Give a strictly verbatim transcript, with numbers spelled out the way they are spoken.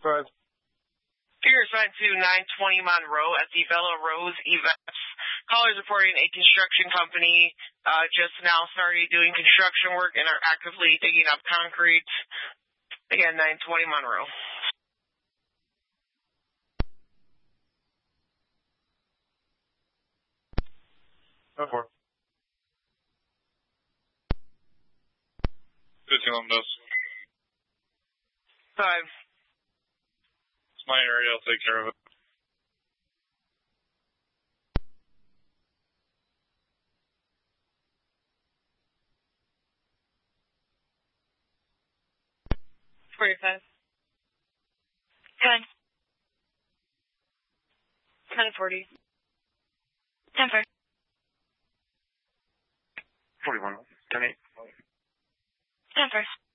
five. Figure assigned to nine twenty Monroe at the Bella Rose Events. Callers reporting a construction company uh, just now started doing construction work and are actively digging up concrete. Again, nine twenty Monroe. Oh, four. fifteen on those. Five. It's my area. I'll take care of it. Forty-five. Ten. Ten forty. Ten first. Forty-one. Ten eight. Ten first.